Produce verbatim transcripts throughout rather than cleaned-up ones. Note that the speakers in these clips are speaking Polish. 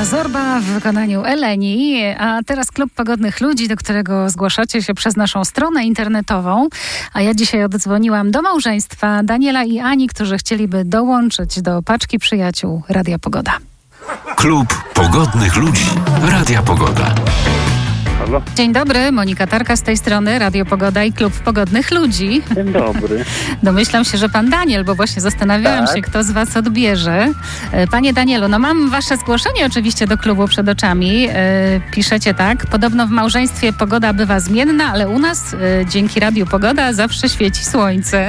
Ewa Zorba w wykonaniu Eleni, a teraz Klub Pogodnych Ludzi, do którego zgłaszacie się przez naszą stronę internetową. A ja dzisiaj oddzwoniłam do małżeństwa Daniela i Ani, którzy chcieliby dołączyć do paczki przyjaciół Radia Pogoda. Klub Pogodnych Ludzi Radia Pogoda. Halo? Dzień dobry, Monika Tarka z tej strony, Radio Pogoda i Klub Pogodnych Ludzi. Dzień dobry. Domyślam się, że pan Daniel, bo właśnie zastanawiałam Tak. się, kto z was odbierze. Panie Danielu, no mam wasze zgłoszenie oczywiście do klubu przed oczami. Piszecie tak, podobno w małżeństwie pogoda bywa zmienna, ale u nas dzięki Radiu Pogoda zawsze świeci słońce.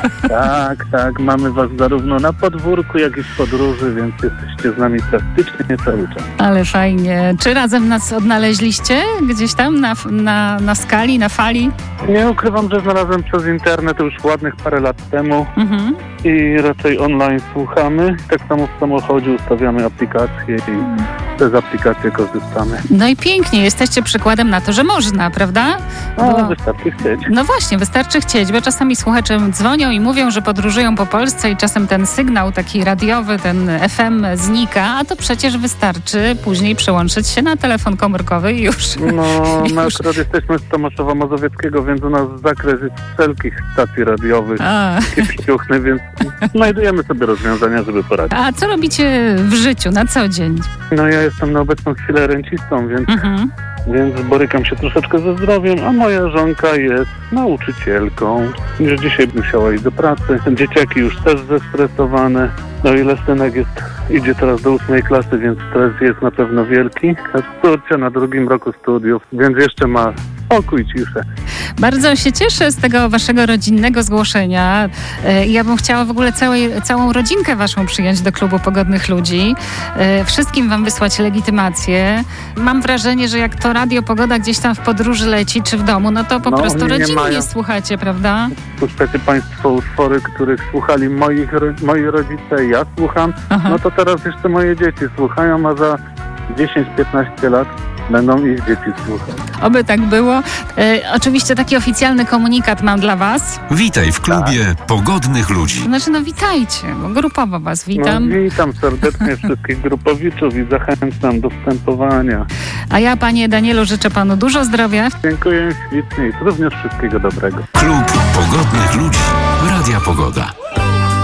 Tak, tak, mamy was zarówno na podwórku, jak i w podróży, więc jesteście z nami praktycznie cały czas. Ale fajnie. Czy razem nas odnaleźliście gdzieś tam na, na, na skali, na fali? Nie ukrywam, że znalazłem przez internet już ładnych parę lat temu Mhm. i raczej online słuchamy. Tak samo w samochodzie ustawiamy aplikacje i przez aplikacje korzystamy. No i pięknie, jesteście przykładem na to, że można, prawda? No, Bo- wystarczy chcieć. No właśnie, wystarczy chcieć, bo czasami słuchacze dzwonią i mówią, że podróżują po Polsce i czasem ten sygnał taki radiowy, ten F M znika, a to przecież wystarczy później przełączyć się na telefon komórkowy i już. No, my Już. akurat jesteśmy z Tomaszowa Mazowieckiego, więc u nas zakres jest wszelkich stacji radiowych, A, pięciuchny, więc znajdujemy sobie rozwiązania, żeby poradzić. a co robicie w życiu na co dzień? No ja jestem na obecną chwilę rencistą, więc, Mhm. więc borykam się troszeczkę ze zdrowiem, a moja żonka jest nauczycielką. Już dzisiaj musiała iść do pracy. Dzieciaki już też zestresowane. No ile synek jest, idzie teraz do ósmej klasy, więc stres jest na pewno wielki. A córcia na drugim roku studiów, więc jeszcze ma spokój, ciszę. Bardzo się cieszę z tego waszego rodzinnego zgłoszenia. E, Ja bym chciała w ogóle całej, całą rodzinkę waszą przyjąć do Klubu Pogodnych Ludzi. E, Wszystkim wam wysłać legitymację. Mam wrażenie, że jak to Radio Pogoda gdzieś tam w podróży leci, czy w domu, no to po No, prostu oni nie rodzinnie mają. słuchacie, prawda? Puszczacie Państwo utwory, których słuchali moich, ro- moi rodzice, ja słucham. Aha. No to teraz jeszcze moje dzieci słuchają, a za dziesięć piętnaście lat będą ich dzieci słuchać. Oby tak było. E, Oczywiście taki oficjalny komunikat mam dla was. Witaj w klubie Pogodnych Ludzi. Znaczy, no witajcie, bo grupowo was witam. No, witam serdecznie wszystkich grupowiczów i zachęcam do wstępowania. A ja, panie Danielu, życzę panu dużo zdrowia. Dziękuję ślicznie i również wszystkiego dobrego. Klub Pogodnych Ludzi Radia Pogoda.